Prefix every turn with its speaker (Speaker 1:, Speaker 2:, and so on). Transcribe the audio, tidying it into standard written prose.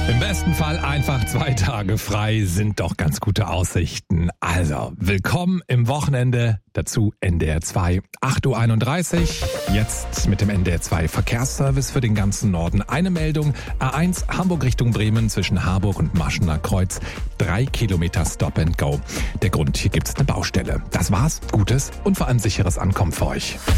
Speaker 1: Im besten Fall einfach 2 Tage frei, sind doch ganz gute Aussichten. Also, willkommen im Wochenende, dazu NDR 2, 8.31 Uhr. Jetzt mit dem NDR 2 Verkehrsservice für den ganzen Norden. Eine Meldung, A1 Hamburg Richtung Bremen zwischen Harburg und Maschener Kreuz. 3 Kilometer Stop and Go. Der Grund, hier gibt's eine Baustelle. Das war's, gutes und vor allem sicheres Ankommen für euch.